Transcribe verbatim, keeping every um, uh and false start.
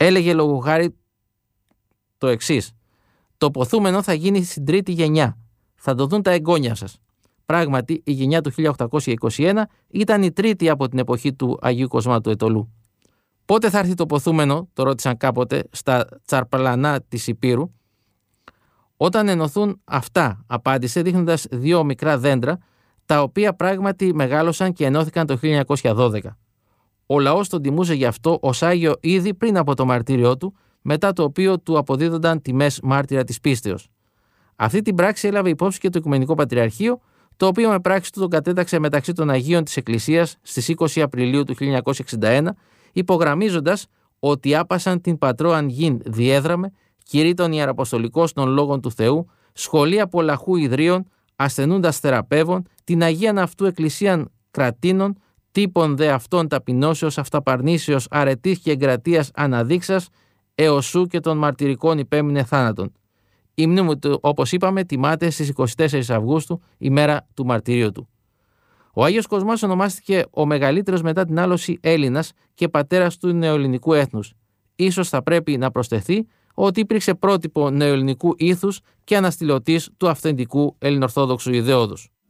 έλεγε λόγω χάρη το εξής: το ποθούμενο θα γίνει στην τρίτη γενιά. Θα το δουν τα εγγόνια σας. Πράγματι, η γενιά του χίλια οκτακόσια είκοσι ένα ήταν η τρίτη από την εποχή του Αγίου Κοσμά του Αιτωλού. Πότε θα έρθει το ποθούμενο, το ρώτησαν κάποτε, στα τσαρπλανά της Υπήρου. Όταν ενωθούν αυτά, απάντησε δείχνοντας δύο μικρά δέντρα, τα οποία πράγματι μεγάλωσαν και ενώθηκαν το χίλια εννιακόσια δώδεκα. Ο λαός τον τιμούσε γι' αυτό ως Άγιο ήδη πριν από το μαρτύριό του, μετά το οποίο του αποδίδονταν τιμές μάρτυρα της πίστεως. Αυτή την πράξη έλαβε υπόψη και το Οικουμενικό Πατριαρχείο, το οποίο με πράξη του τον κατέταξε μεταξύ των Αγίων της Εκκλησίας στις είκοσι Απριλίου του χίλια εννιακόσια εξήντα ένα, υπογραμμίζοντας ότι άπασαν την πατρό αν γιν διέδραμε, κηρύττων ιεραποστολικός των λόγων του Θεού, σχολεία πολλαχού ιδρύων, ασθενούντας θεραπεύων, την Αγίαν αυτού Εκκλησίαν κρατήνων, τύπων δε αυτών ταπεινώσεως, αυταπαρνήσεως, αρετής και εγκρατείας αναδείξας, εωσού και των μαρτυρικών υπέμεινε θάνατον. Η μνήμη του, όπως είπαμε, τιμάται στις εικοστή τέταρτη Αυγούστου, ημέρα του μαρτυρίου του. Ο Άγιος Κοσμάς ονομάστηκε ο μεγαλύτερος μετά την άλωση Έλληνας και πατέρας του νεοελληνικού έθνους. Ίσως θα πρέπει να προσθεθεί ότι υπήρξε πρότυπο νεοελληνικού ήθους και αναστηλωτής του αυθεντικού ελληνορθόδοξου ιδεώδους.